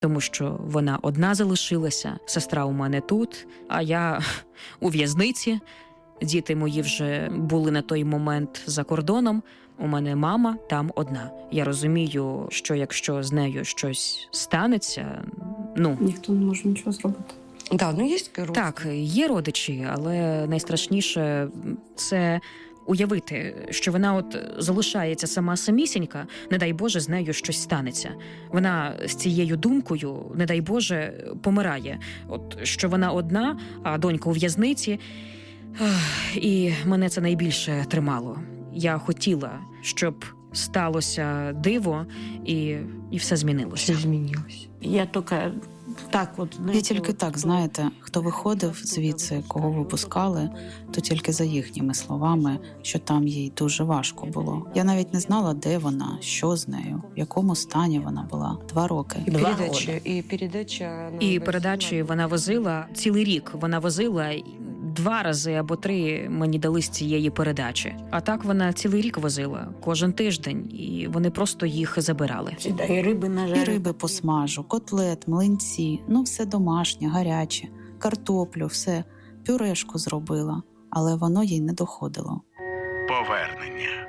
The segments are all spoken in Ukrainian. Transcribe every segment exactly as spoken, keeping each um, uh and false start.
тому що вона одна залишилася, сестра у мене тут, а я у в'язниці. Діти мої вже були на той момент за кордоном, у мене мама там одна. Я розумію, що якщо з нею щось станеться, ну... Ніхто не може нічого зробити. Да, ну є родичі. Так, є родичі, але найстрашніше це уявити, що вона от залишається сама самісінька, не дай Боже, з нею щось станеться. Вона з цією думкою, не дай Боже, помирає. От що вона одна, а донька у в'язниці. І мене це найбільше тримало. Я хотіла, щоб сталося диво, і, і все змінилося. Все змінилося. Я тільки так от... Я тільки так, знаєте, хто виходив звідси, кого випускали, то тільки за їхніми словами, що там їй дуже важко було. Я навіть не знала, де вона, що з нею, в якому стані вона була. Два роки. І передачі, і передача... І передачі вона возила цілий рік. Вона возила два рази або три мені дали з цієї передачі. А так вона цілий рік возила, кожен тиждень, і вони просто їх забирали. І риби нажарили. І риби посмажу, котлет, млинці, ну все домашнє, гаряче, картоплю, все, пюрешку зробила, але воно їй не доходило. Повернення.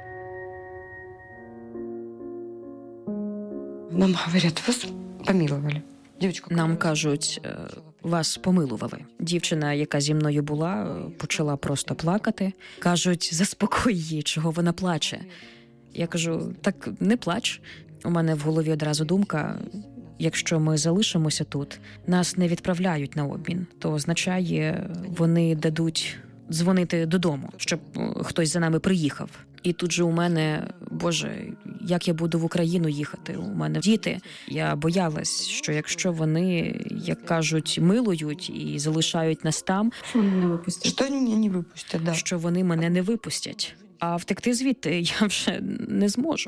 Нам говорять, вас помилували. Дівчинка, Нам кажуть, вас помилували. Дівчина, яка зі мною була, почала просто плакати. Кажуть, заспокой її, чого вона плаче. Я кажу, так не плач. У мене в голові одразу думка, якщо ми залишимося тут, нас не відправляють на обмін, то означає, вони дадуть дзвонити додому, щоб хтось за нами приїхав. І тут же у мене, Боже, як я буду в Україну їхати? У мене діти. Я боялась, що якщо вони, як кажуть, милують і залишають нас там, що вони не випустять? Що вони не випустять, да. Що вони мене не випустять. А втекти звідти я вже не зможу.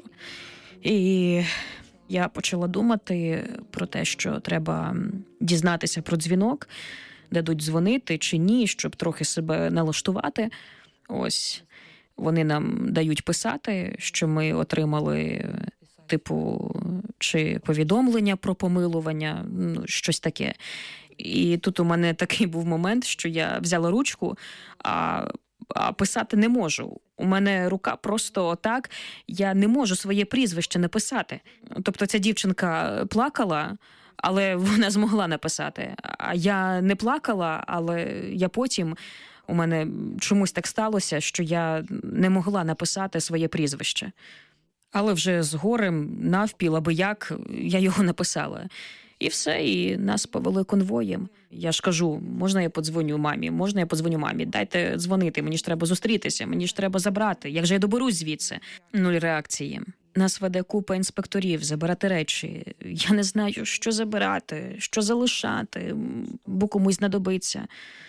І я почала думати про те, що треба дізнатися про дзвінок, дадуть дзвонити чи ні, щоб трохи себе налаштувати. Ось. Вони нам дають писати, що ми отримали, типу, чи повідомлення про помилування, ну, щось таке. І тут у мене такий був момент, що я взяла ручку, а, а писати не можу. У мене рука просто отак, я не можу своє прізвище написати. Тобто ця дівчинка плакала, але вона змогла написати. А я не плакала, але я потім... У мене чомусь так сталося, що я не могла написати своє прізвище. Але вже з горем, навпіл, аби як, я його написала. І все, і нас повели конвоєм. Я ж кажу, можна я подзвоню мамі, можна я подзвоню мамі, дайте дзвонити, мені ж треба зустрітися, мені ж треба забрати, як же я доберусь звідси? Нуль реакції. Нас веде купа інспекторів забирати речі. Я не знаю, що забирати, що залишати, бо комусь знадобиться.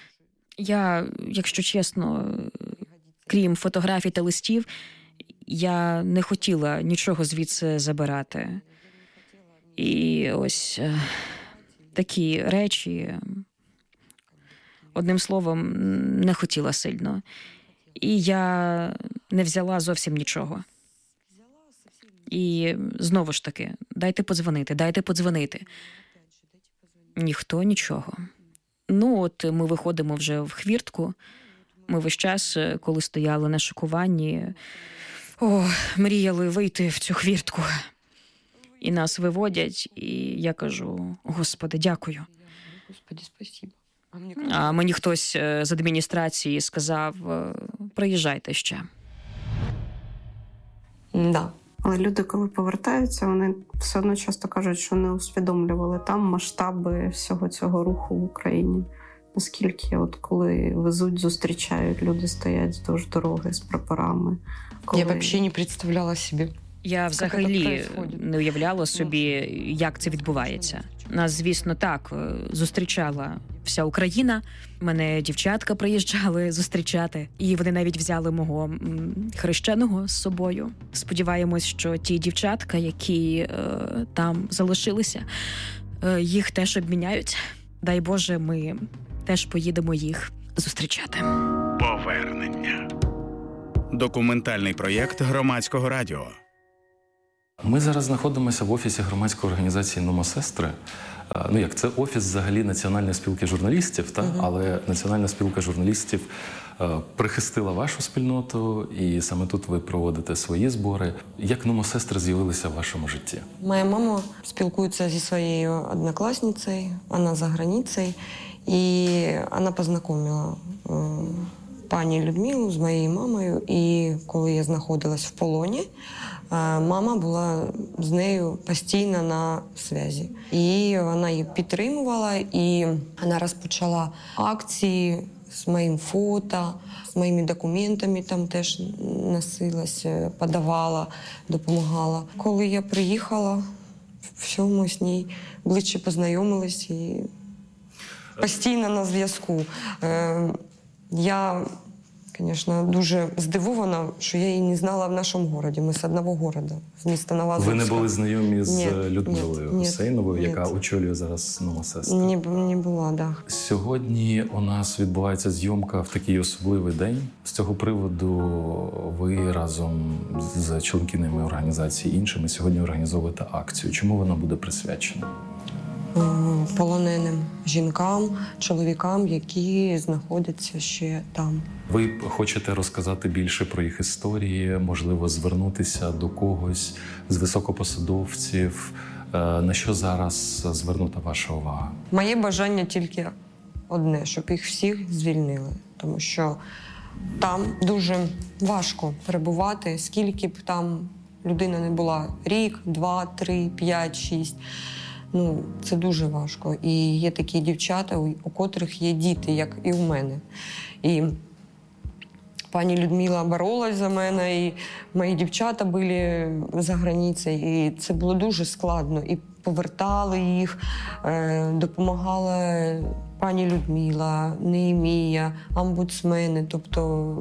Я, якщо чесно, крім фотографій та листів, я не хотіла нічого звідси забирати. І ось такі речі, одним словом, не хотіла сильно. І я не взяла зовсім нічого. І знову ж таки, дайте подзвонити, дайте подзвонити. Ніхто нічого. Ну, от ми виходимо вже в хвіртку. Ми весь час, коли стояли на шикуванні, о, мріяли вийти в цю хвіртку. І нас виводять, і я кажу, Господи, дякую. Господи, спасибо. А мені хтось з адміністрації сказав, приїжджайте ще. Да. Але люди, коли повертаються, вони все одно часто кажуть, що не усвідомлювали там масштаби всього цього руху в Україні. Наскільки, от коли везуть, зустрічають, люди стоять вздовж дороги з прапорами. Коли... Я взагалі не представляла собі. Я взагалі не уявляла собі, як це відбувається. Нас, звісно, так зустрічала вся Україна. Мене дівчатка приїжджали зустрічати. І вони навіть взяли мого хрещеного з собою. Сподіваємось, що ті дівчатка, які е, там залишилися, е, їх теж обміняють. Дай Боже, ми теж поїдемо їх зустрічати. Повернення. Документальний проєкт Громадського радіо. Ми зараз знаходимося в офісі громадської організації «Номосестри». Ну як, це офіс взагалі Національної спілки журналістів, та? Uh-huh. Але Національна спілка журналістів прихистила вашу спільноту, і саме тут ви проводите свої збори. Як номосестри з'явилися в вашому житті? Моя мама спілкується зі своєю однокласницею, вона за границею, і вона познайомила пані Людмилу з моєю мамою, і коли я знаходилась в полоні, мама була з нею постійно на зв'язі. І вона її підтримувала, і вона розпочала акції з моїм фото, з моїми документами там теж носилась, подавала, допомагала. Коли я приїхала, все, ми з нею ближче познайомились і постійно на зв'язку. Я, звісно, дуже здивована, що я її не знала в нашому місті. Ми з одного міста, з міста Новоазовська. Ви не були знайомі з ні, Людмилою ні, Гусейновою, ні. яка очолює зараз номосестри? Не, не була, так. Да. Сьогодні у нас відбувається зйомка в такий особливий день. З цього приводу ви разом з членкинями організації іншими сьогодні організовуєте акцію. Чому вона буде присвячена? Полоненим жінкам, чоловікам, які знаходяться ще там. Ви хочете розказати більше про їх історії, можливо, звернутися до когось з високопосадовців? На що зараз звернута ваша увага? Моє бажання тільки одне, щоб їх всіх звільнили. Тому що там дуже важко перебувати, скільки б там людина не була. Рік, два, три, п'ять, шість. Ну, це дуже важко. І є такі дівчата, у котрих є діти, як і у мене. І пані Людмила боролась за мене, і мої дівчата були за границею. І це було дуже складно. І повертали їх, допомагала пані Людмила, Неємія, омбудсмени, тобто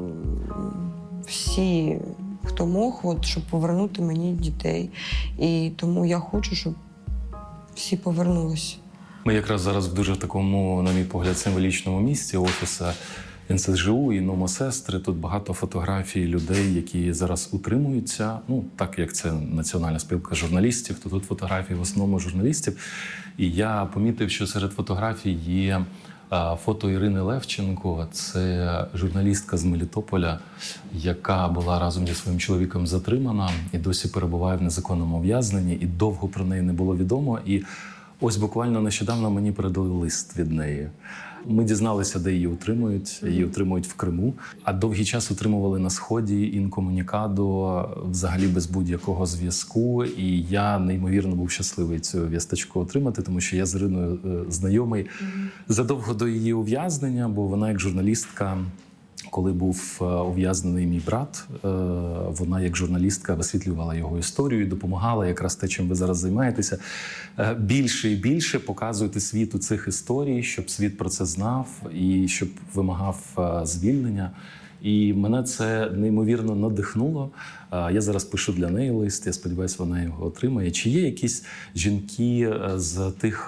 всі, хто мог, от, щоб повернути мені дітей. І тому я хочу, щоб всі повернулися. Ми якраз зараз в дуже такому, на мій погляд, символічному місці офісу ен ес же у і номосестри. Тут багато фотографій людей, які зараз утримуються. Ну, так як це Національна спілка журналістів, то тут фотографії в основному журналістів. І я помітив, що серед фотографій є фото Ірини Левченко. Це журналістка з Мелітополя, яка була разом зі своїм чоловіком затримана і досі перебуває в незаконному ув'язненні. І довго про неї не було відомо. І ось буквально нещодавно мені передали лист від неї. Ми дізналися, де її утримують. Її утримують в Криму. А довгий час утримували на Сході, інкомунікадо, взагалі без будь-якого зв'язку. І я неймовірно був щасливий цю вісточку отримати, тому що я з Іриною знайомий mm-hmm. задовго до її ув'язнення, бо вона як журналістка, коли був ув'язнений мій брат, вона як журналістка висвітлювала його історію і допомагала якраз те, чим ви зараз займаєтеся. Більше і більше показуєте світу цих історій, щоб світ про це знав і щоб вимагав звільнення. І мене це неймовірно надихнуло. Я зараз пишу для неї лист, я сподіваюся, вона його отримає. Чи є якісь жінки з тих,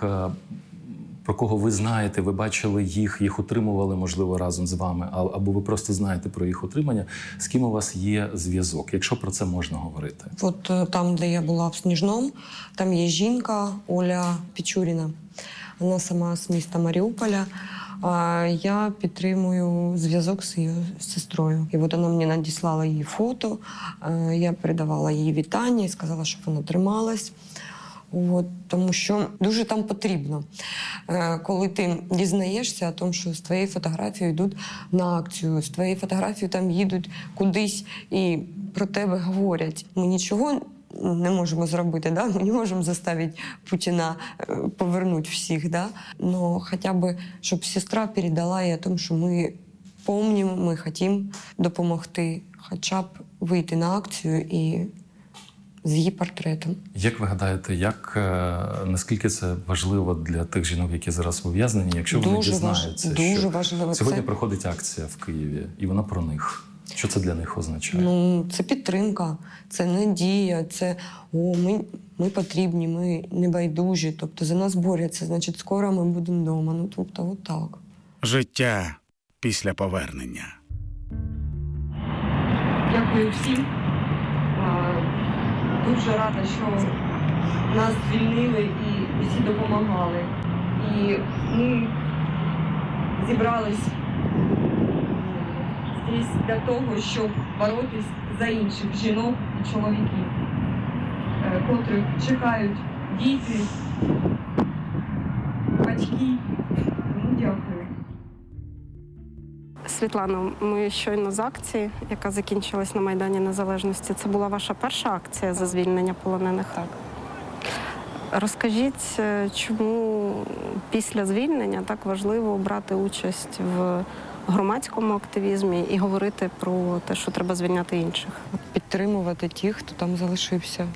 про кого ви знаєте, ви бачили їх, їх утримували, можливо, разом з вами, або ви просто знаєте про їх утримання, з ким у вас є зв'язок, якщо про це можна говорити? От там, де я була в Сніжному, там є жінка Оля Печуріна. Вона сама з міста Маріуполя. А я підтримую зв'язок з її сестрою. І от вона мені надіслала її фото, я передавала їй вітання і сказала, щоб вона трималась. От, тому що дуже там потрібно. Коли ти дізнаєшся о тому, що з твоєю фотографією йдуть на акцію, з твоєю фотографією там їдуть кудись і про тебе говорять. Ми нічого не можемо зробити, да? Ми не можемо заставити Путіна повернути всіх. Да? Но хоча б, щоб сестра передала їй о тому, що ми пам'ятаємо, ми хочемо допомогти, хоча б вийти на акцію і з її портретом. Як ви гадаєте, як, наскільки це важливо для тих жінок, які зараз в ув'язненні, якщо вони дізнаються, важ... дуже що важливо. сьогодні це... проходить акція в Києві, і вона про них? Що це для них означає? Ну, це підтримка, це надія, це «О, ми, ми потрібні, ми небайдужі, тобто за нас борються, значить, скоро ми будемо вдома». Ну, тобто, отак. Життя після повернення. Дякую всім. Дуже рада, що нас звільнили і всі допомагали. І ми зібрались здесь для того, щоб боротись за інших жінок і чоловіків, котрих чекають діти, батьки. Ну, дякую. Світлано, ми щойно з акції, яка закінчилась на Майдані Незалежності. Це була ваша перша акція за звільнення полонених? Так. Розкажіть, чому після звільнення так важливо брати участь в громадському активізмі і говорити про те, що треба звільняти інших? Підтримувати тих, хто там залишився.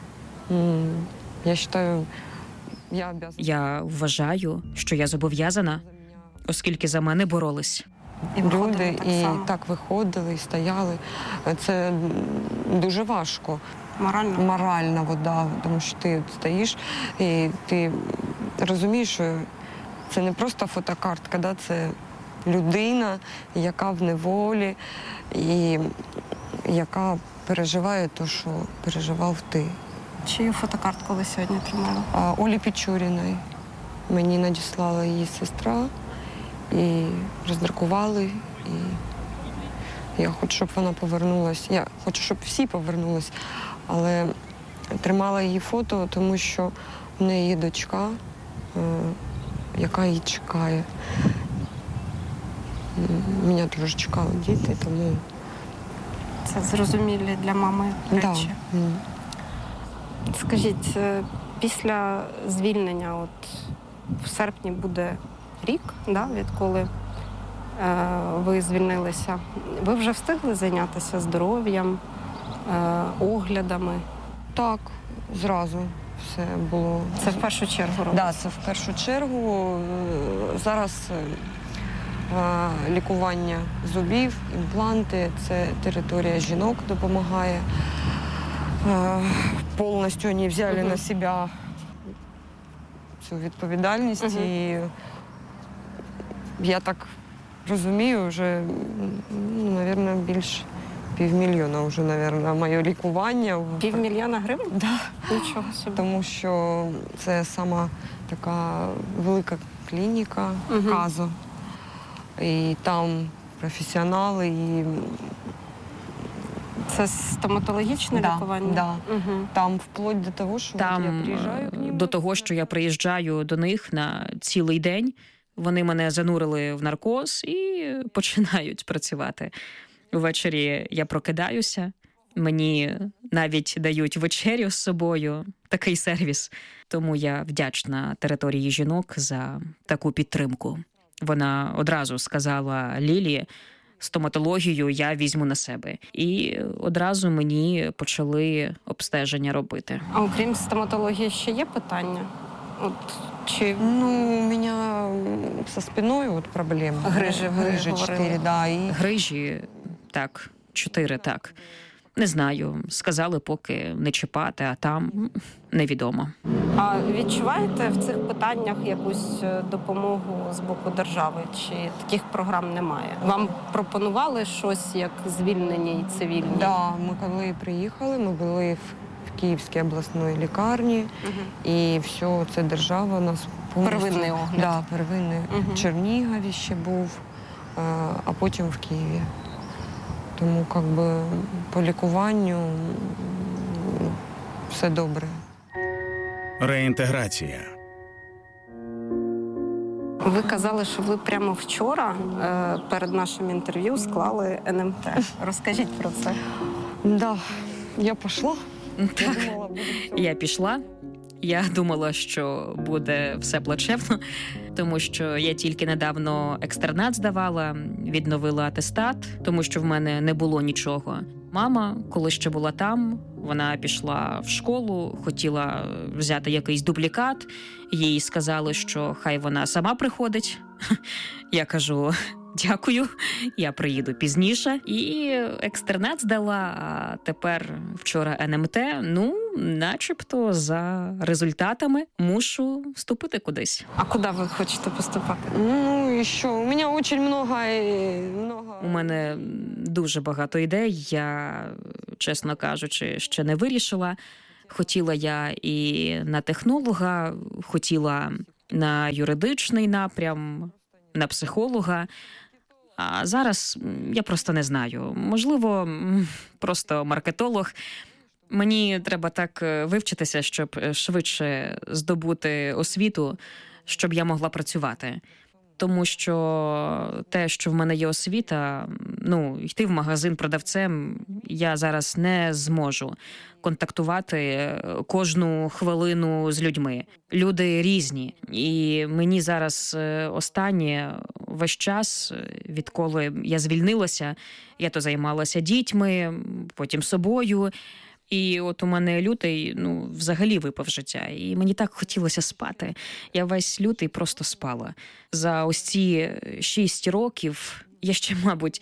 Я вважаю, я обов'язана. Я вважаю, що я зобов'язана, оскільки за мене боролись. І Люди так і само. так виходили, і стояли. Це дуже важко. Морально? Моральна вода, тому що ти стоїш і ти розумієш, що це не просто фотокартка, да? Це людина, яка в неволі і яка переживає те, що переживав ти. Чию фотокартку ви сьогодні тримали? А Олі Пічуріної мені надіслала її сестра і роздрукували. І я хочу, щоб вона повернулась. Я хочу, щоб всі повернулись. Але тримала її фото, тому що в неї є дочка, яка її чекає. Мене теж чекали діти, тому... Це зрозумілі для мами речі. Да. Скажіть, після звільнення, от в серпні буде рік, да, відколи е, ви звільнилися. Ви вже встигли зайнятися здоров'ям, е, оглядами? Так, зразу все було. Це в першу чергу Так, робиться? да, це в першу чергу. Зараз е, лікування зубів, імпланти, це територія жінок допомагає. Е, повністю вони взяли uh-huh. на себе цю відповідальність. Uh-huh. І я так розумію, вже, ну, мабуть, більш півмільйона вже, мабуть, моє лікування. Півмільйона гривень? Так. Да. Нічого собі. Тому що це сама така велика клініка, uh-huh. Казо. І там професіонали, і це стоматологічне да, лікування? Да. Угу. Там вплоть до того, що Там, я приїжджаю к ним. До того, що я приїжджаю до них на цілий день, вони мене занурили в наркоз і починають працювати. Ввечері я прокидаюся, мені навіть дають вечерю з собою, такий сервіс. Тому я вдячна території жінок за таку підтримку. Вона одразу сказала Лілі, стоматологію я візьму на себе. І одразу мені почали обстеження робити. А окрім стоматології ще є питання? От, чи... Ну, у мене зі спиною от проблеми. Грижі, Грижі чотири, да. І... Грижі, так, чотири, так. Не знаю, сказали поки не чіпати, а там невідомо. А відчуваєте в цих питаннях якусь допомогу з боку держави? Чи таких програм немає? Вам пропонували щось як звільнені і цивільні? Так, да, ми коли приїхали, ми були в, в Київській обласній лікарні, угу. І все, це держава нас повністю... Первинний огляд? Так, да, первинний. Угу. В Чернігові ще був, а потім в Києві. Тому, як би, по лікуванню все добре. Реінтеграція. Ви казали, що ви прямо вчора е, перед нашим інтерв'ю склали ен ем те. Розкажіть про це. Так, да, я пішла. Так, я, думала, я пішла. Я думала, що буде все плачевно, тому що я тільки недавно екстернат здавала, відновила атестат, тому що в мене не було нічого. Мама, коли ще була там, вона пішла в школу, хотіла взяти якийсь дублікат. Їй сказали, що хай вона сама приходить. Я кажу... Дякую, я приїду пізніше. І екстернат здала, а тепер вчора ен ем те. Ну, начебто за результатами мушу вступити кудись. А куди ви хочете поступати? Ну, і що? У мене дуже много... много... У мене дуже багато ідей. Я, чесно кажучи, ще не вирішила. Хотіла я і на технолога, хотіла на юридичний напрям, на психолога. А зараз я просто не знаю. Можливо, просто маркетолог. Мені треба так вивчитися, щоб швидше здобути освіту, щоб я могла працювати. Тому що те, що в мене є освіта, ну, йти в магазин продавцем, я зараз не зможу контактувати кожну хвилину з людьми. Люди різні. І мені зараз останнє весь час, відколи я звільнилася, я то займалася дітьми, потім собою. І от у мене лютий, ну, взагалі випав життя. І мені так хотілося спати. Я весь лютий просто спала. За ось ці шість років я ще, мабуть,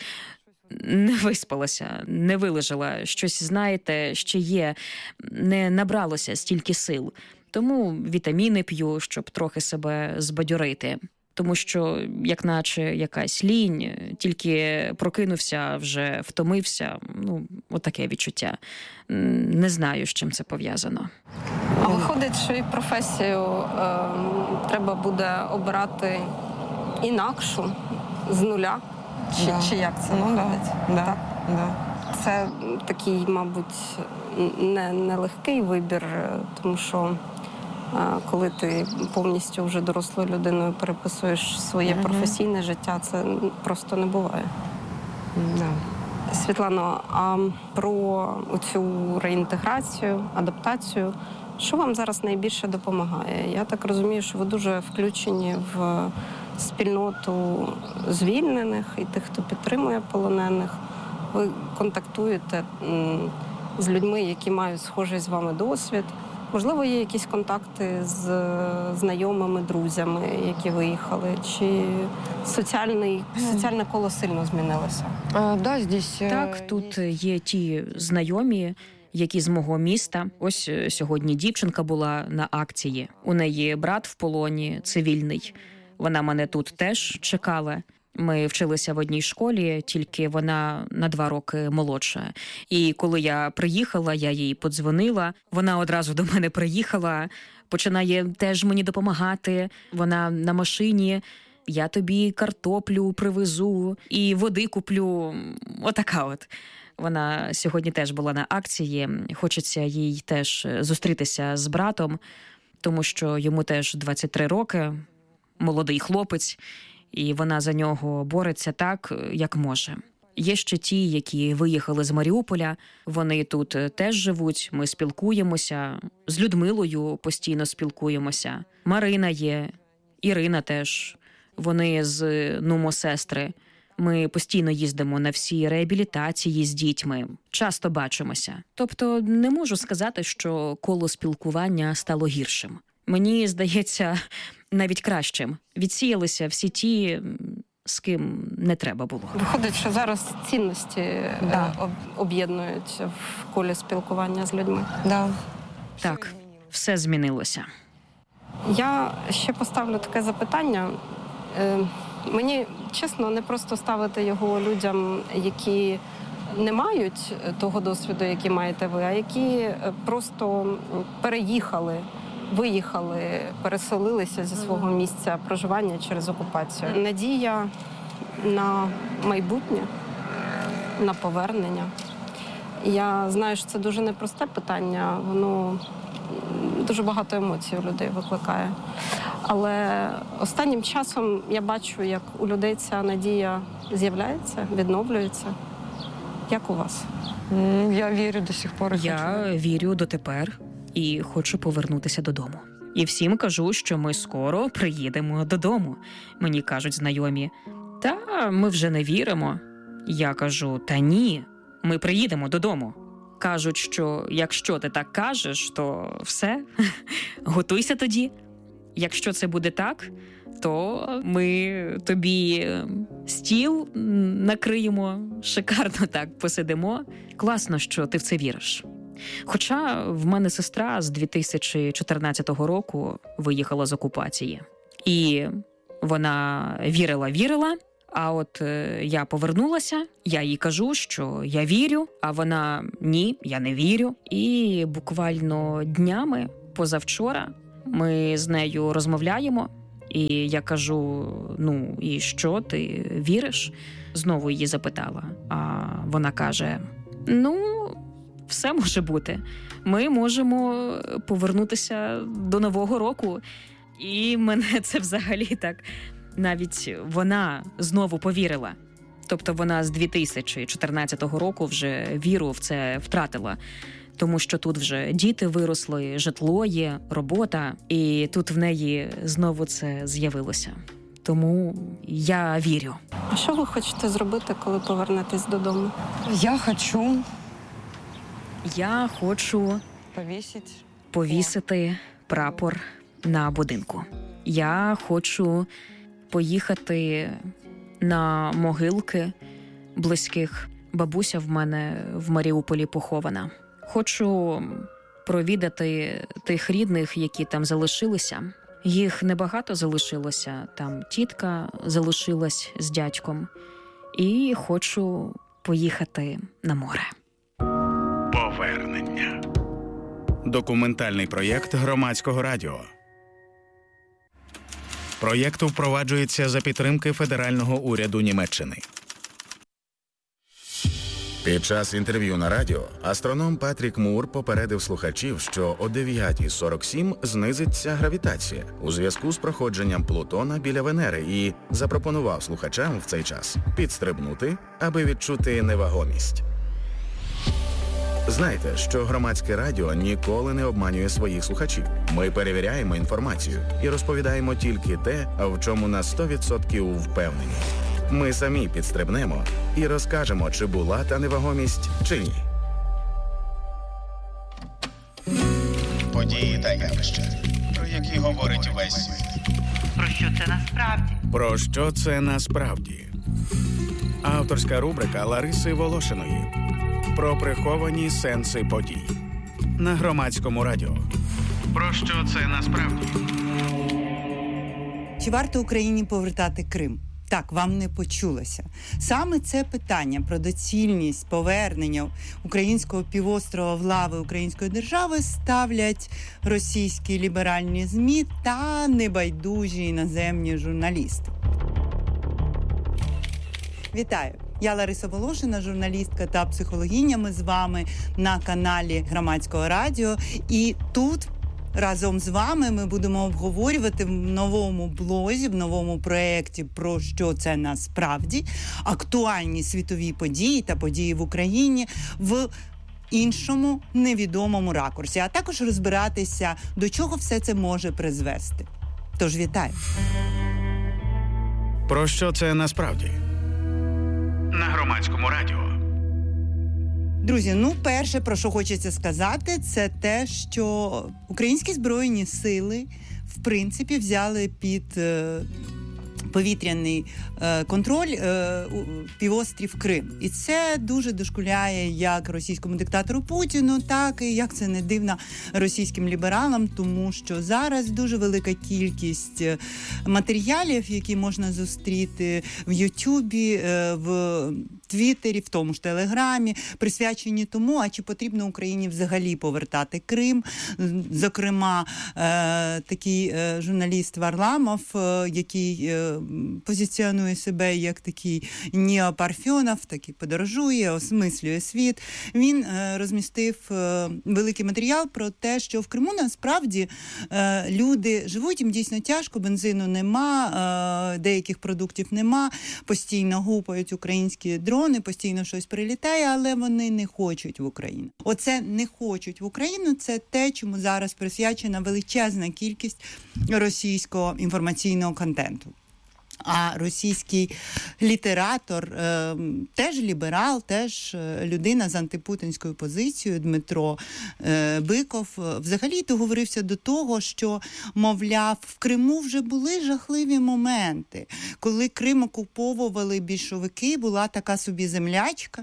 не виспалася, не вилежала. Щось, знаєте, ще є, не набралося стільки сил. Тому вітаміни п'ю, щоб трохи себе збадьорити. Тому що, як наче якась лінь, тільки прокинувся, вже втомився. Ну, отаке відчуття. Не знаю, з чим це пов'язано. А виходить, що і професію е, треба буде обирати інакшу, з нуля? Чи, да. чи як це ну, виходить? Да. Да. Так? Да. Це такий, мабуть, не, нелегкий вибір, тому що коли ти повністю вже дорослою людиною переписуєш своє mm-hmm. професійне життя, це просто не буває. Да. Світлано, а про цю реінтеграцію, адаптацію, що вам зараз найбільше допомагає? Я так розумію, що ви дуже включені в спільноту звільнених і тих, хто підтримує полонених. Ви контактуєте з людьми, які мають схожий з вами досвід. Можливо, є якісь контакти з знайомими, друзями, які виїхали? Чи соціальний, соціальне коло сильно змінилося? А, да, здесь... Так, тут є ті знайомі, які з мого міста. Ось сьогодні дівчинка була на акції. У неї брат в полоні, цивільний. Вона мене тут теж чекала. Ми вчилися в одній школі, тільки вона на два роки молодша. І коли я приїхала, я їй подзвонила. Вона одразу до мене приїхала, починає теж мені допомагати. Вона на машині. Я тобі картоплю привезу і води куплю. Отака от. Вона сьогодні теж була на акції. Хочеться їй теж зустрітися з братом, тому що йому теж двадцять три роки, молодий хлопець. І вона за нього бореться так, як може. Є ще ті, які виїхали з Маріуполя, вони тут теж живуть, ми спілкуємося, з Людмилою постійно спілкуємося. Марина є, Ірина теж, вони з НУМО-сестри. Ми постійно їздимо на всі реабілітації з дітьми, часто бачимося. Тобто не можу сказати, що коло спілкування стало гіршим. Мені здається, навіть кращим. Відсіялися всі ті, з ким не треба було. Виходить, що зараз цінності да. об'єднують в колі спілкування з людьми. Да. Так, все змінилося. Я ще поставлю таке запитання. Мені, чесно, не просто ставити його людям, які не мають того досвіду, який маєте ви, а які просто переїхали, виїхали, переселилися зі свого місця проживання через окупацію. Надія на майбутнє, на повернення. Я знаю, що це дуже непросте питання, воно дуже багато емоцій у людей викликає. Але останнім часом я бачу, як у людей ця надія з'являється, відновлюється. Як у вас? Я вірю до сих пор. Я вірю дотепер і хочу повернутися додому. І всім кажу, що ми скоро приїдемо додому. Мені кажуть знайомі, та ми вже не віримо. Я кажу, та ні, ми приїдемо додому. Кажуть, що якщо ти так кажеш, то все, готуйся тоді. Якщо це буде так, то ми тобі стіл накриємо, шикарно так посидимо. Класно, що ти в це віриш. Хоча в мене сестра з дві тисячі чотирнадцятого року виїхала з окупації. І вона вірила-вірила, А от е, я повернулася, я їй кажу, що я вірю, а вона ні, я не вірю. І буквально днями, позавчора, ми з нею розмовляємо. І я кажу, ну, і що, ти віриш? Знову її запитала. А вона каже, ну, все може бути. Ми можемо повернутися до Нового року. І мене це взагалі так... Навіть вона знову повірила. Тобто вона з дві тисячі чотирнадцятого року вже віру в це втратила. Тому що тут вже діти виросли, житло є, робота. І тут в неї знову це з'явилося. Тому я вірю. А що ви хочете зробити, коли повернетесь додому? Я хочу Я хочу повісити повісити прапор на будинку. Я хочу поїхати на могилки близьких. Бабуся в мене в Маріуполі похована. Хочу провідати тих рідних, які там залишилися. Їх небагато залишилося. Там тітка залишилась з дядьком. І хочу поїхати на море. Повернення. Документальний проєкт Громадського радіо. Проєкт впроваджується за підтримки федерального уряду Німеччини. Під час інтерв'ю на радіо астроном Патрік Мур попередив слухачів, що о дев'ята сорок сім знизиться гравітація у зв'язку з проходженням Плутона біля Венери і запропонував слухачам в цей час підстрибнути, аби відчути невагомість. Знайте, що Громадське радіо ніколи не обманює своїх слухачів. Ми перевіряємо інформацію і розповідаємо тільки те, в чому на сто відсотків впевнені. Ми самі підстрибнемо і розкажемо, чи була та невагомість, чи ні. Події та явища, про які говорить увесь світ. Про що це насправді? Про що це насправді? Авторська рубрика Лариси Волошиної. Про приховані сенси подій. На Громадському радіо. Про що це насправді? Чи варто Україні повертати Крим? Так, вам не почулося. Саме це питання про доцільність повернення українського півострова в лави української держави ставлять російські ліберальні ЗМІ та небайдужі іноземні журналісти. Вітаю! Я Лариса Волошина, журналістка та психологиня. Ми з вами на каналі Громадського радіо. І тут разом з вами ми будемо обговорювати в новому блозі, в новому проєкті «Про що це насправді» актуальні світові події та події в Україні в іншому невідомому ракурсі, а також розбиратися, до чого все це може призвести. Тож вітаю! Про що це насправді? На Громадському радіо. Друзі, ну перше, про що хочеться сказати, це те, що українські Збройні сили, в принципі, взяли під е, повітряний е, контроль е, півострів Крим. І це дуже дошкуляє як російському диктатору Путіну, так і, як це не дивно, російським лібералам, тому що зараз дуже велика кількість матеріалів, які можна зустріти в Ютубі, е, в Твіттері, в тому ж Телеграмі, присвячені тому, а чи потрібно Україні взагалі повертати Крим. Зокрема, е, такий е, журналіст Варламов, е, який е, позиціонує себе як такий неопарфьонов, такий подорожує, осмислює світ. Він е, розмістив е, великий матеріал про те, що в Криму насправді е, люди живуть, їм дійсно тяжко, бензину нема, е, деяких продуктів нема, постійно гупають українські дрони, постійно щось прилітає, але вони не хочуть в Україну. Оце не хочуть в Україну, це те, чому зараз присвячена величезна кількість російського інформаційного контенту. А російський літератор, е, теж ліберал, теж людина з антипутінською позицією, Дмитро е, Биков, взагалі договорився до того, що, мовляв, в Криму вже були жахливі моменти. Коли Крим окуповували більшовики, була така собі землячка,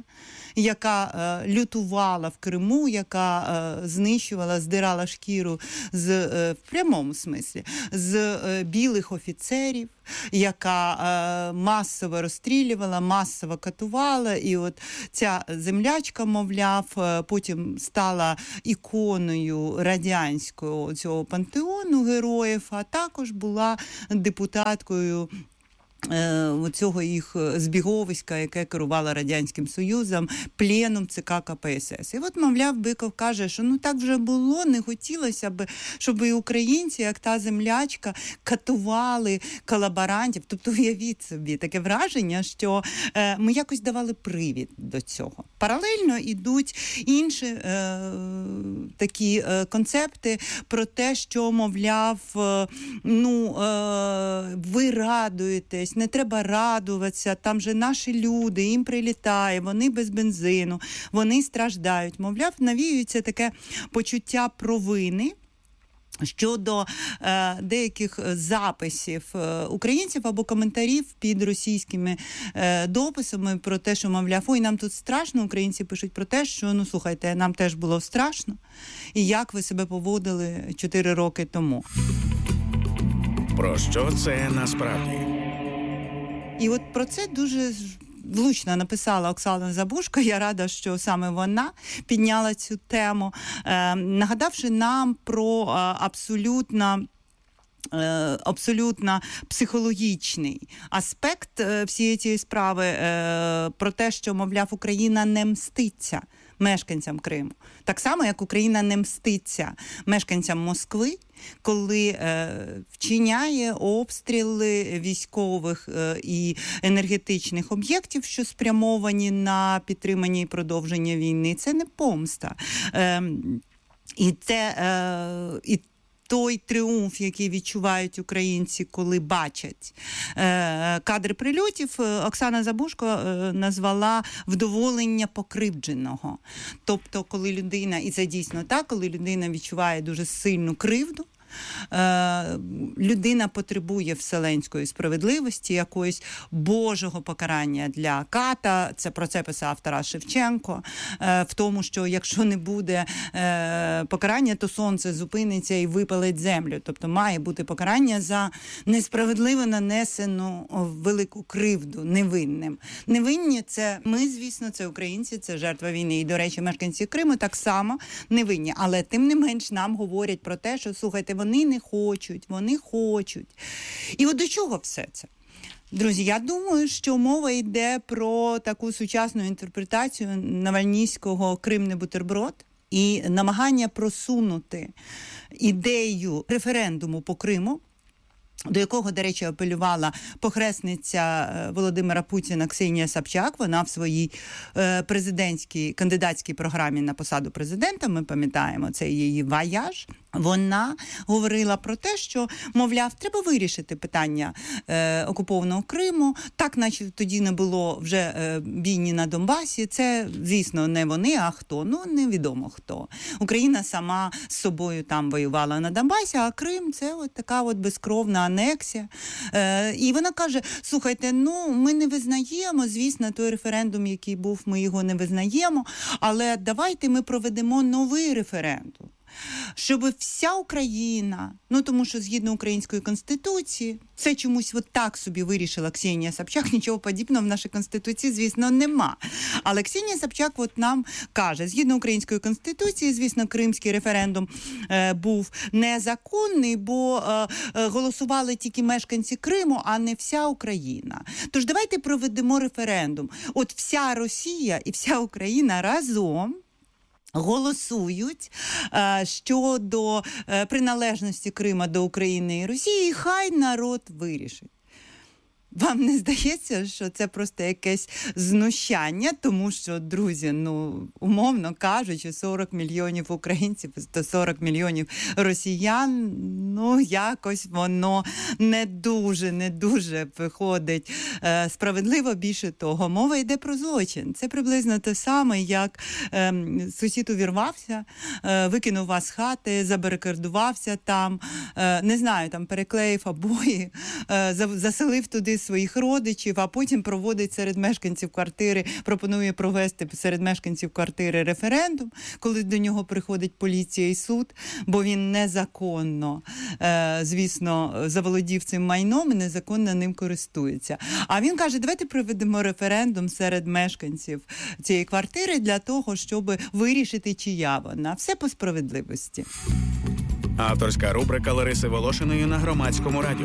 яка лютувала в Криму, яка знищувала, здирала шкіру з, в прямому смислі, з білих офіцерів, яка е, масово розстрілювала, масово катувала. І от ця землячка, мовляв, потім стала іконою радянського цього пантеону героїв, а також була депутаткою цього їх збіговиська, яке керувало Радянським Союзом, пленум ЦК КПСС. І от, мовляв, Биков каже, що ну так вже було, не хотілося б, щоб і українці, як та землячка, катували колаборантів. Тобто, уявіть собі, таке враження, що е, ми якось давали привід до цього. Паралельно йдуть інші е, такі е, концепти про те, що, мовляв, е, ну, е, ви радуєтесь, не треба радуватися, там же наші люди, їм прилітає, вони без бензину, вони страждають. Мовляв, навіюється таке почуття провини щодо е, деяких записів е, українців або коментарів під російськими е, дописами про те, що, мовляв, ой, нам тут страшно. Українці пишуть про те, що, ну, слухайте, нам теж було страшно. І як ви себе поводили чотири роки тому. Про що це насправді? І от про це дуже влучно написала Оксана Забужко. Я рада, що саме вона підняла цю тему, е, нагадавши нам про е, абсолютно абсолютно психологічний аспект всієї цієї справи, е, про те, що, мовляв, Україна не мститься мешканцям Криму. Так само, як Україна не мститься мешканцям Москви, коли е, вчиняє обстріли військових е, і енергетичних об'єктів, що спрямовані на підтримання і продовження війни. Це не помста. Е, і це е, і той тріумф, який відчувають українці, коли бачать е, кадри прильотів, Оксана Забужко е, назвала вдоволення покривдженого. Тобто, коли людина, і це дійсно так, коли людина відчуває дуже сильну кривду, Е, людина потребує вселенської справедливості, якоїсь божого покарання для ката. Це про це писав Тарас Шевченко. Е, в тому, що якщо не буде е, покарання, то сонце зупиниться і випалить землю. Тобто має бути покарання за несправедливо нанесену велику кривду невинним. Невинні – це ми, звісно, це українці, це жертва війни. І, до речі, мешканці Криму так само невинні. Але тим не менш нам говорять про те, що, слухайте, вони не хочуть, вони хочуть. І от до чого все це? Друзі, я думаю, що мова йде про таку сучасну інтерпретацію Навальнійського «Крим не бутерброд» і намагання просунути ідею референдуму по Криму, до якого, до речі, апелювала похресниця Володимира Путіна Ксенія Собчак. Вона в своїй президентській, кандидатській програмі на посаду президента, ми пам'ятаємо, це її вояж, вона говорила про те, що, мовляв, треба вирішити питання е, окупованого Криму. Так, наче тоді не було вже е, війни на Донбасі. Це, звісно, не вони, а хто? Ну, невідомо хто. Україна сама з собою там воювала на Донбасі, а Крим – це от така от безкровна анексія. Е, і вона каже, слухайте, ну, ми не визнаємо, звісно, той референдум, який був, ми його не визнаємо, але давайте ми проведемо новий референдум. Щоб вся Україна, ну тому що згідно Української Конституції, це чомусь от так собі вирішила Ксенія Собчак, нічого подібного в нашій Конституції, звісно, нема. Але Ксенія Собчак от нам каже, згідно Української Конституції, звісно, кримський референдум е, був незаконний, бо е, е, голосували тільки мешканці Криму, а не вся Україна. Тож давайте проведемо референдум. От вся Росія і вся Україна разом голосують е, щодо е, приналежності Крима до України і Росії, і хай народ вирішить. Вам не здається, що це просто якесь знущання? Тому що, друзі, ну, умовно кажучи, сорок мільйонів українців, сто сорок мільйонів росіян, ну, якось воно не дуже, не дуже виходить е, справедливо. Більше того, мова йде про злочин. Це приблизно те саме, як е, сусід увірвався, е, викинув вас з хати, забарикадувався там, е, не знаю, там переклеїв обої, е, заселив туди своїх родичів, а потім проводить серед мешканців квартири, пропонує провести серед мешканців квартири референдум, коли до нього приходить поліція і суд, бо він незаконно, звісно, заволодів цим майном і незаконно ним користується. А він каже, давайте проведемо референдум серед мешканців цієї квартири для того, щоб вирішити, чия вона. Все по справедливості. Авторська рубрика Лариси Волошиної на Громадському радіо.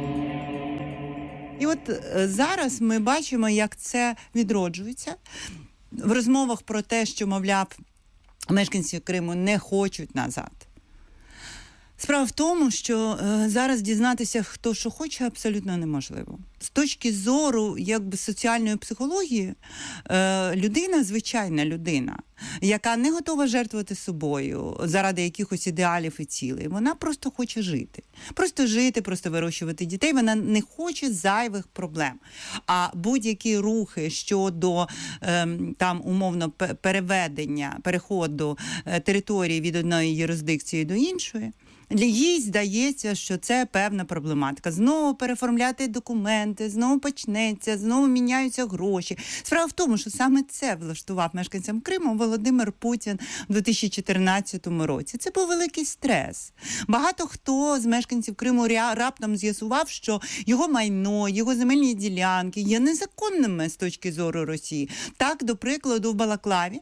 І от зараз ми бачимо, як це відроджується. В розмовах про те, що, мовляв, мешканці Криму не хочуть назад. Справа в тому, що е, зараз дізнатися, хто що хоче, абсолютно неможливо. З точки зору якби соціальної психології, е, людина, звичайна людина, яка не готова жертвувати собою заради якихось ідеалів і цілей, вона просто хоче жити. Просто жити, просто вирощувати дітей, вона не хоче зайвих проблем. А будь-які рухи щодо е, там умовно переведення, переходу е, території від одної юрисдикції до іншої, для їй здається, що це певна проблематика. Знову переформляти документи, знову почнеться, знову міняються гроші. Справа в тому, що саме це влаштував мешканцям Криму Володимир Путін у дві тисячі чотирнадцятому році. Це був великий стрес. Багато хто з мешканців Криму раптом з'ясував, що його майно, його земельні ділянки є незаконними з точки зору Росії. Так, до прикладу, в Балаклаві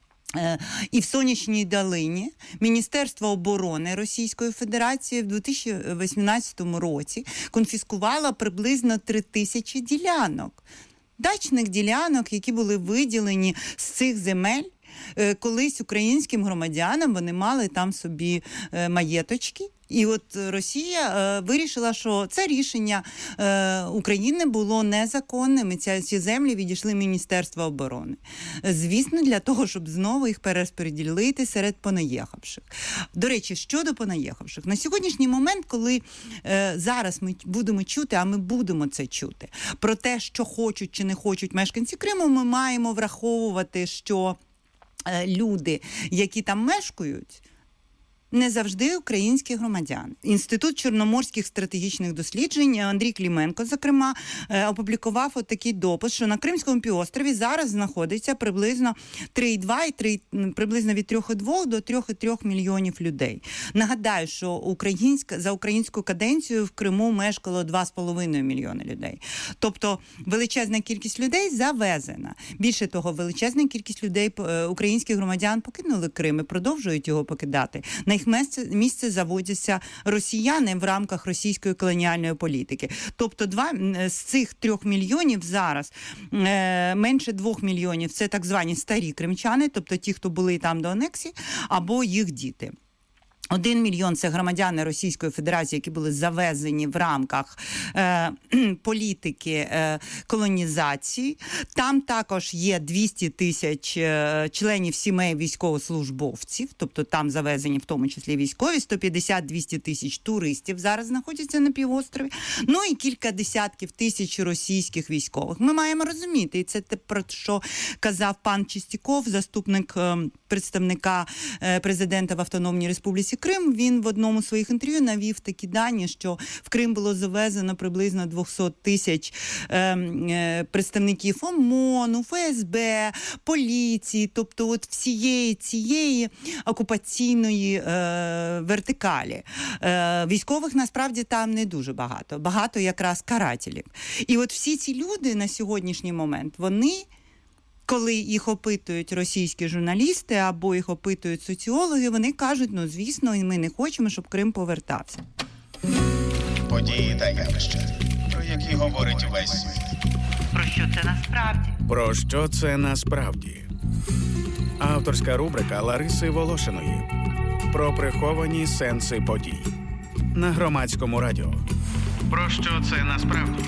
і в Сонячній Долині Міністерство оборони Російської Федерації в дві тисячі вісімнадцятому році конфіскувало приблизно три тисячі ділянок. Дачних ділянок, які були виділені з цих земель колись українським громадянам, вони мали там собі маєточки. І от Росія е, вирішила, що це рішення е, України було незаконним, і ці, ці землі відійшли Міністерства оборони. Звісно, для того, щоб знову їх перерозподілити серед понаїхавших. До речі, щодо понаїхавших, на сьогоднішній момент, коли е, зараз ми будемо чути, а ми будемо це чути, про те, що хочуть чи не хочуть мешканці Криму, ми маємо враховувати, що е, люди, які там мешкають, не завжди українські громадяни. Інститут чорноморських стратегічних досліджень Андрій Клименко, зокрема, опублікував от такий допис, що на Кримському півострові зараз знаходиться приблизно три цілих два і приблизно від три цілих два до три цілих три мільйонів людей. Нагадаю, що українська, за українську каденцію в Криму мешкало два цілих п'ять десятих мільйона людей. Тобто величезна кількість людей завезена. Більше того, величезна кількість людей, українських громадян, покинули Крим і продовжують його покидати. На їх місце, місце заводяться росіяни в рамках російської колоніальної політики. Тобто два, з цих трьох мільйонів зараз е, менше двох мільйонів – це так звані старі кримчани, тобто ті, хто були там до анексії, або їх діти. Один мільйон – це громадяни Російської Федерації, які були завезені в рамках е, політики е, колонізації. Там також є двісті тисяч е, членів сімей військовослужбовців, тобто там завезені в тому числі військові, сто п'ятдесят - двісті тисяч туристів зараз знаходяться на півострові, ну і кілька десятків тисяч російських військових. Ми маємо розуміти, і це те, про що казав пан Чистяков, заступник е, представника е, президента в Автономній Республіці Крим, він в одному з своїх інтерв'ю навів такі дані, що в Крим було завезено приблизно двісті тисяч е, е, представників ОМОН, ФСБ, поліції, тобто от всієї цієї окупаційної е, вертикалі. Е, військових насправді там не дуже багато, багато якраз карателів. І от всі ці люди на сьогоднішній момент, вони, коли їх опитують російські журналісти або їх опитують соціологи, вони кажуть, ну, звісно, ми не хочемо, щоб Крим повертався. Події та явища, про які говорить увесь світ. Про що це насправді? Про що це насправді? Авторська рубрика Лариси Волошиної. Про приховані сенси подій. На Громадському радіо. Про що це насправді?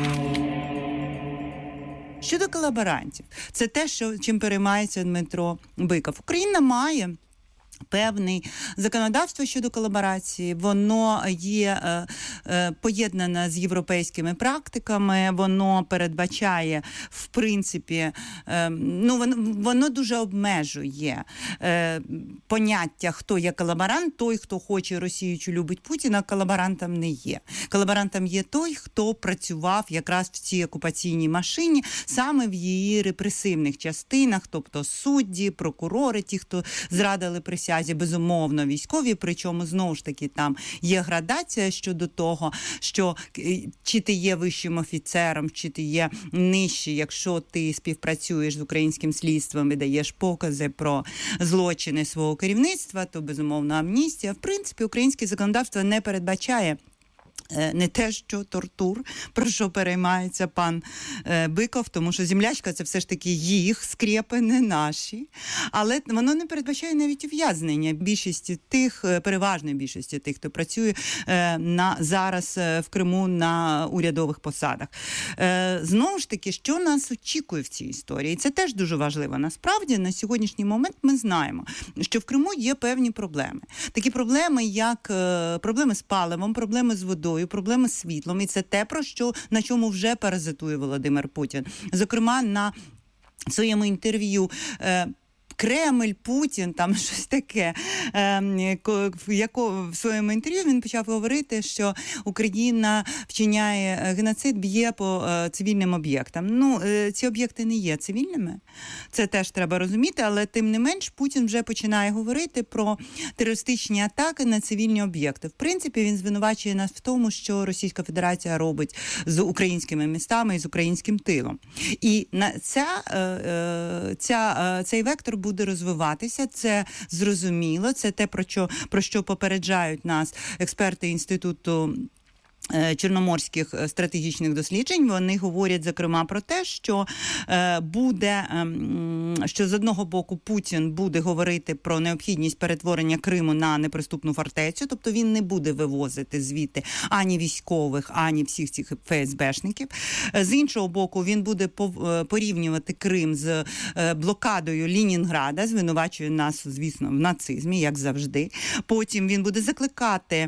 Щодо колаборантів, це те, що, чим переймається Дмитро Биков. Україна має певний законодавство щодо колаборації, воно є е, е, поєднане з європейськими практиками, воно передбачає, в принципі, е, ну, воно, воно дуже обмежує е, поняття, хто є колаборант, той, хто хоче Росію чи любить Путіна, колаборантом не є. Колаборантом є той, хто працював якраз в цій окупаційній машині, саме в її репресивних частинах, тобто судді, прокурори, ті, хто зрадили присязі, безумовно, військові, причому, знову ж таки, там є градація щодо того, що чи ти є вищим офіцером, чи ти є нижчий, якщо ти співпрацюєш з українським слідством і даєш покази про злочини свого керівництва, то, безумовно, амністія. В принципі, українське законодавство не передбачає не те, що тортур, про що переймається пан Биков, тому що землячка – це все ж таки їх скрепи, не наші. Але воно не передбачає навіть ув'язнення більшості тих, переважної більшості тих, хто працює на, зараз в Криму на урядових посадах. Знову ж таки, що нас очікує в цій історії? І це теж дуже важливо. Насправді, на сьогоднішній момент ми знаємо, що в Криму є певні проблеми. Такі проблеми, як проблеми з паливом, проблеми з водою, проблеми з світлом. І це те, про що, на чому вже паразитує Володимир Путін. Зокрема, на своєму інтерв'ю Кремль, Путін, там щось таке, в якому в своєму інтерв'ю він почав говорити, що Україна вчиняє геноцид, б'є по цивільним об'єктам. Ну, ці об'єкти не є цивільними, це теж треба розуміти, але тим не менш Путін вже починає говорити про терористичні атаки на цивільні об'єкти. В принципі, він звинувачує нас в тому, що Російська Федерація робить з українськими містами і з українським тилом. І на ця, ця, цей вектор буде розвиватися, це зрозуміло, це те, про що, про що попереджають нас експерти Інституту чорноморських стратегічних досліджень. Вони говорять, зокрема, про те, що буде, що з одного боку Путін буде говорити про необхідність перетворення Криму на неприступну фортецю, тобто він не буде вивозити звідти ані військових, ані всіх цих ФСБшників. З іншого боку, він буде порівнювати Крим з блокадою Ленінграда, звинувачує нас, звісно, в нацизмі, як завжди. Потім він буде закликати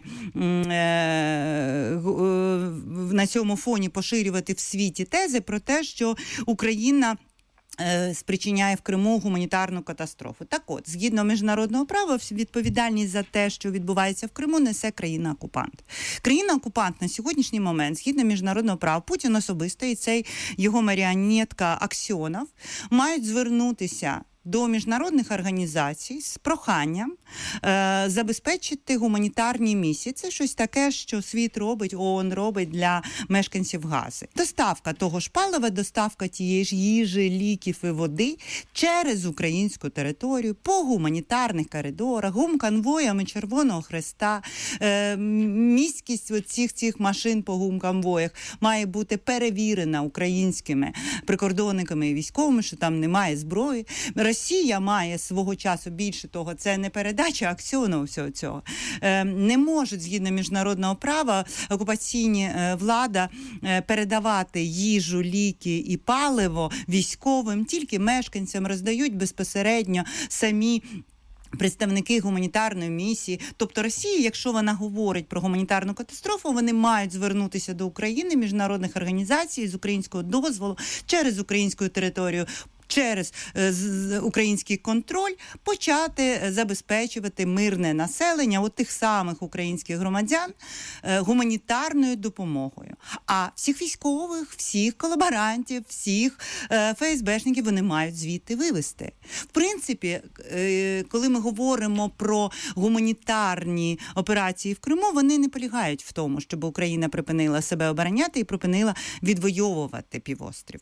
на цьому фоні поширювати в світі тези про те, що Україна спричиняє в Криму гуманітарну катастрофу. Так от, згідно міжнародного права, відповідальність за те, що відбувається в Криму, несе країна-окупант. Країна-окупант на сьогоднішній момент, згідно міжнародного права, Путін особисто і цей його маріонетка Аксьонов мають звернутися до міжнародних організацій з проханням е, забезпечити гуманітарні місії. Це щось таке, що світ робить, ООН робить для мешканців Гази. Доставка того ж палива, доставка тієї ж їжі, ліків і води через українську територію по гуманітарних коридорах, гумконвоями Червоного Хреста. Е, міськість оцих цих машин по гумконвоях має бути перевірена українськими прикордонниками і військовими, що там немає зброї. Росія має свого часу, більше того, це не передача Аксьонову всього цього. Не можуть, згідно міжнародного права, окупаційні влада передавати їжу, ліки і паливо військовим, тільки мешканцям роздають безпосередньо самі представники гуманітарної місії. Тобто Росія, якщо вона говорить про гуманітарну катастрофу, вони мають звернутися до України, міжнародних організацій з українського дозволу, через українську територію, через е, український контроль почати забезпечувати мирне населення от тих самих українських громадян е, гуманітарною допомогою. А всіх військових, всіх колаборантів, всіх е, ФСБшників вони мають звідти вивезти. В принципі, е, коли ми говоримо про гуманітарні операції в Криму, вони не полягають в тому, щоб Україна припинила себе обороняти і припинила відвоювати півострів.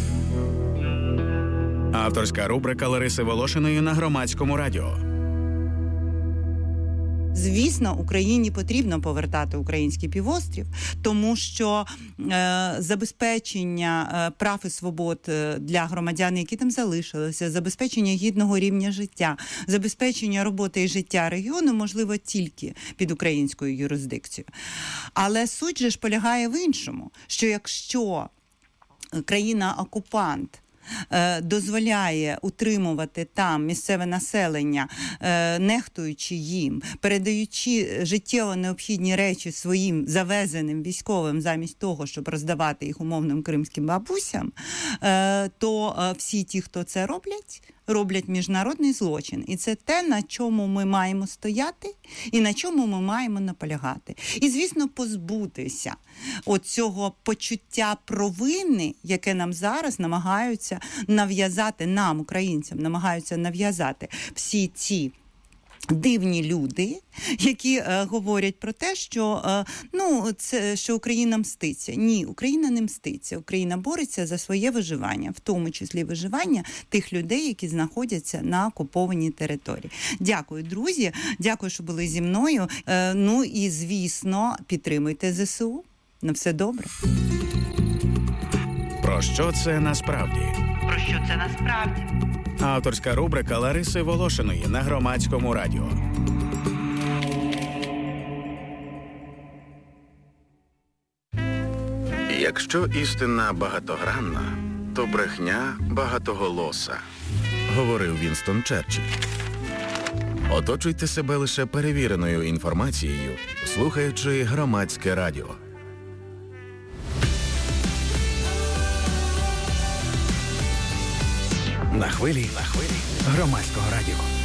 Авторська рубрика Лариси Волошиної на Громадському радіо. Звісно, Україні потрібно повертати український півострів, тому що е, забезпечення е, прав і свобод для громадян, які там залишилися, забезпечення гідного рівня життя, забезпечення роботи і життя регіону можливо тільки під українською юрисдикцією. Але суть же ж полягає в іншому, що якщо країна-окупант дозволяє утримувати там місцеве населення, нехтуючи їм, передаючи життєво необхідні речі своїм завезеним військовим замість того, щоб роздавати їх умовним кримським бабусям, то всі ті, хто це роблять, роблять міжнародний злочин. І це те, на чому ми маємо стояти і на чому ми маємо наполягати. І, звісно, позбутися от цього почуття провини, яке нам зараз намагаються нав'язати, нам, українцям, намагаються нав'язати всі ці дивні люди, які е, говорять про те, що, е, ну, це, що Україна мститься. Ні, Україна не мститься. Україна бореться за своє виживання, в тому числі виживання тих людей, які знаходяться на окупованій території. Дякую, друзі. Дякую, що були зі мною. Е, ну і, звісно, підтримуйте зе се у. На все добре. Про що це насправді? Про що це насправді? Авторська рубрика Лариси Волошиної на Громадському радіо. Якщо істина багатогранна, то брехня багатоголоса, говорив Вінстон Черчилль. Оточуйте себе лише перевіреною інформацією, слухаючи Громадське радіо. На хвилі, на хвилі Громадського радіо.